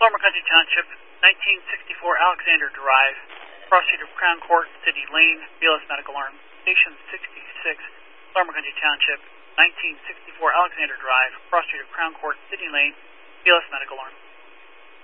Lower McCunty Township, 1964 Alexander Drive, cross street of Crown Court, City Lane, BLS Medical Arm. Station 66, Lower McCunty Township, 1964 Alexander Drive, cross street of Crown Court, City Lane, BLS Medical Arm.